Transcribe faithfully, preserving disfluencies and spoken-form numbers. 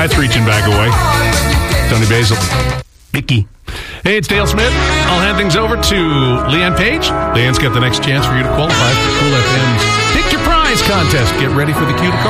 That's reaching back away. Tony Basil. Icky. Hey, it's Dale Smith. I'll hand things over to Leanne Page. Leanne's got the next chance for you to qualify for Cool F M's Pick Your Prize contest. Get ready for the cue to call.